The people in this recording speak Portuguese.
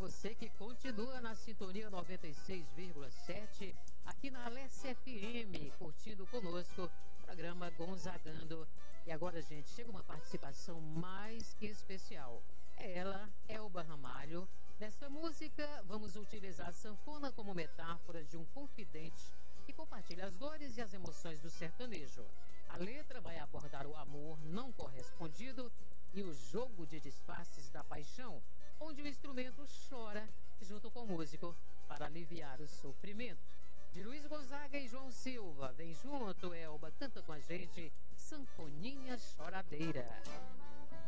você que continua na sintonia 96,7 aqui na Alessia FM, curtindo conosco o programa Gonzagando. E agora, gente, chega uma participação mais que especial. É ela, Elba Ramalho. Nessa música, vamos utilizar a sanfona como metáfora de um confidente que compartilha as dores e as emoções do sertanejo. A letra vai abordar o amor não correspondido e o jogo de disfarces da paixão, onde o instrumento chora junto com o músico para aliviar o sofrimento. De Luiz Gonzaga e João Silva, vem junto, Elba, canta com a gente, Sanfoninha Choradeira.